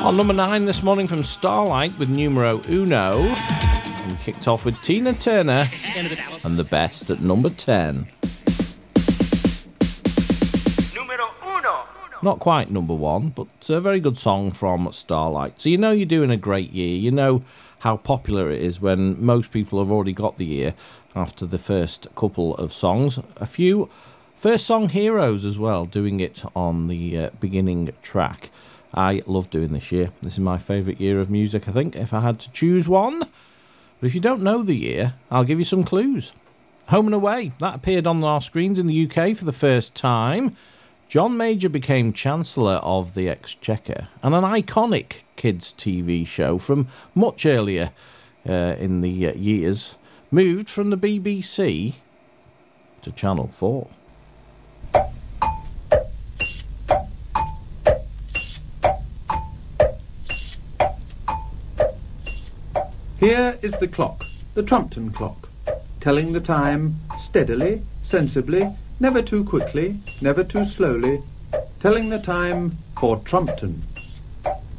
On number 9 this morning from Starlight with Numero Uno. And kicked off with Tina Turner and The Best at number 10. Numero Uno. Not quite number 1, but a very good song from Starlight. So you know you're doing a great year. You know how popular it is when most people have already got the year after the first couple of songs. A few first song heroes as well, doing it on the beginning track. I love doing this year. This is my favourite year of music, I think, if I had to choose one. But if you don't know the year, I'll give you some clues. Home and Away, that appeared on our screens in the UK for the first time. John Major became Chancellor of the Exchequer, and an iconic kids' TV show from much earlier in the years moved from the BBC to Channel 4. Here is the clock, the Trumpton clock, telling the time steadily, sensibly, never too quickly, never too slowly, telling the time for Trumpton.